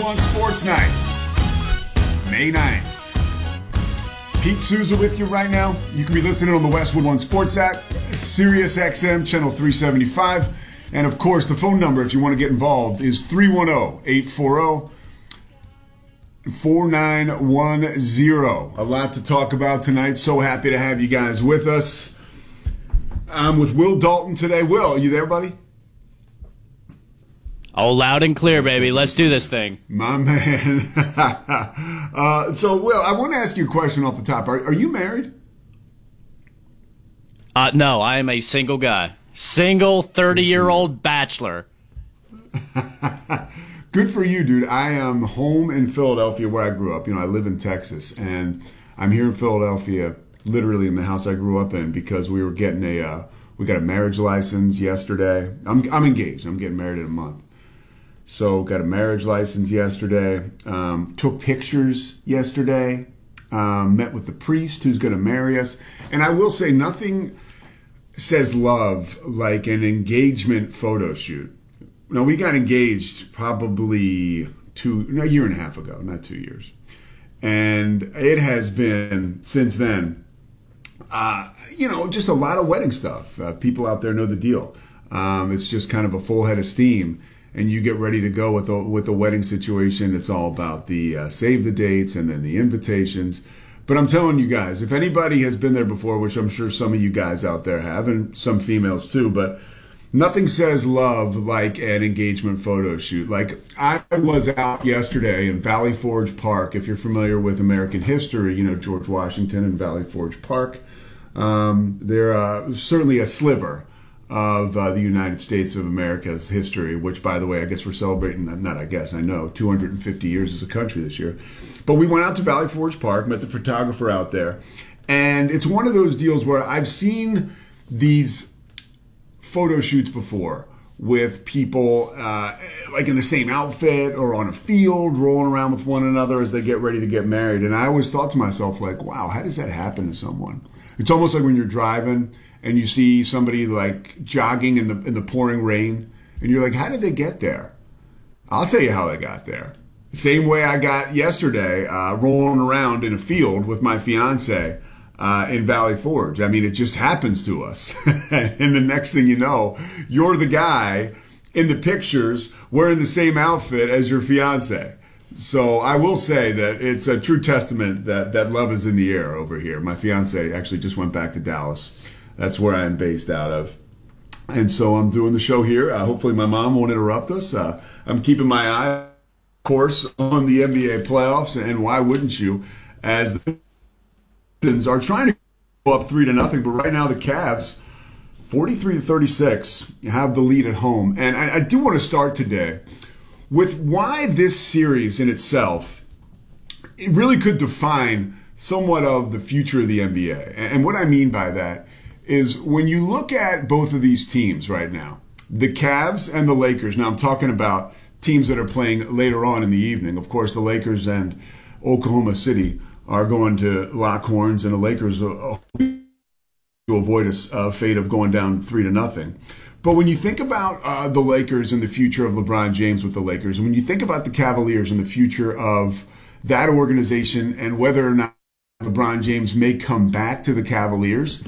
One Sports Night, May 9th. Pete Souza with you right now. You can be listening on the Westwood One Sports app, Sirius XM, channel 375. And of course, the phone number, if you want to get involved, is 310-840-4910. A lot to talk about tonight. So happy to have you guys with us. I'm with Will Dalton today. Will, are you there, buddy? Oh, loud and clear, baby. Let's do this thing. My man. So, Will, I want to ask you a question off the top. Are you married? No, I am a single guy. Single 30-year-old bachelor. Good for you, dude. I am home in Philadelphia where I grew up. You know, I live in Texas, and I'm here in Philadelphia, literally in the house I grew up in, because we were getting we got a marriage license yesterday. I'm engaged. I'm getting married in a month. So got a marriage license yesterday. Took pictures yesterday. Met with the priest who's going to marry us. And I will say, nothing says love like an engagement photo shoot. Now, we got engaged probably a year and a half ago, not 2 years. And it has been, since then, just a lot of wedding stuff. People out there know the deal. It's just kind of a full head of steam. And you get ready to go with the wedding situation. It's all about the save the dates and then the invitations. But I'm telling you guys, if anybody has been there before, which I'm sure some of you guys out there have, and some females too, but nothing says love like an engagement photo shoot. Like, I was out yesterday in Valley Forge Park. If you're familiar with American history, you know George Washington and Valley Forge Park. They're certainly a sliver of the United States of America's history, which, by the way, I guess we're celebrating, I know, 250 years as a country this year. But we went out to Valley Forge Park, met the photographer out there, and it's one of those deals where I've seen these photo shoots before with people like in the same outfit or on a field rolling around with one another as they get ready to get married. And I always thought to myself, like, wow, how does that happen to someone? It's almost like when you're driving and you see somebody like jogging in the pouring rain, and you're like, how did they get there? I'll tell you how they got there. The same way I got yesterday, rolling around in a field with my fiance in Valley Forge. I mean, it just happens to us. And the next thing you know, you're the guy in the pictures wearing the same outfit as your fiance. So I will say that it's a true testament that love is in the air over here. My fiance actually just went back to Dallas. That's where I'm based out of. And so I'm doing the show here. Hopefully my mom won't interrupt us. I'm keeping my eye, of course, on the NBA playoffs. And why wouldn't you? As the Pistons are trying to go up 3-0. But right now the Cavs, 43-36, have the lead at home. And I do want to start today with why this series in itself, it really could define somewhat of the future of the NBA. And what I mean by that is when you look at both of these teams right now, the Cavs and the Lakers. Now I'm talking about teams that are playing later on in the evening. Of course, the Lakers and Oklahoma City are going to lock horns, and the Lakers to avoid a fate of going down 3-0. But when you think about the Lakers and the future of LeBron James with the Lakers, and when you think about the Cavaliers and the future of that organization and whether or not LeBron James may come back to the Cavaliers,